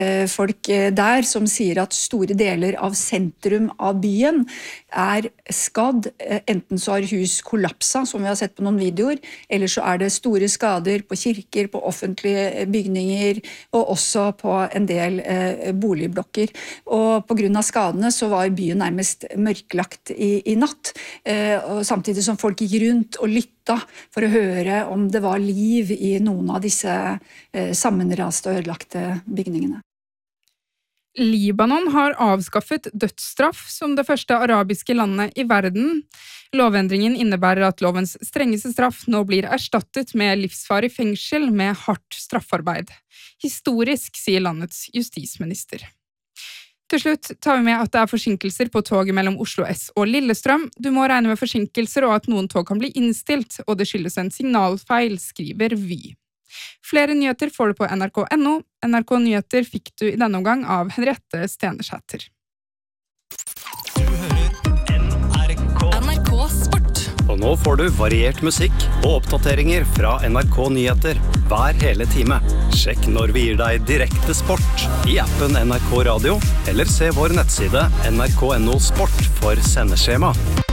folk der som sier at store deler av sentrum av byen skadd. Enten så har hus kollapset, som vi har sett på noen videoer, eller så det store skader på kirker, på offentlige bygninger, og også på en del boligblokker. Og på grunn av skadene så var byen nærmest mørklagt i natt, og samtidig som folk gikk rundt og lytta for å høre om det var liv i noen av disse sammenraste og ødelagte bygningene. Libanon har avskaffet dødsstraff som det første arabiske landet i verden. Lovendringen innebærer at lovens strengeste straff nå blir erstattet med livsvarig fengsel med hardt straffarbeid. Historisk, sier landets justisminister. Til slutt tar vi med at det forsinkelser på toget mellom Oslo S og Lillestrøm. Du må regne med forsinkelser og at noen tog kan bli innstilt, og det skyldes en signalfeil, skriver Vy. Flere nyheter får du på nrk.no. NRK Nyheter fikk du i denne omgang av Henriette Stenesæter. Du hører NRK Sport. Og nå får du variert musikk og oppdateringer fra NRK Nyheter hver hele time. Sjekk når vi gir deg direkte sport i appen NRK Radio, eller se vår nettside nrk.no sport for sendeskjema.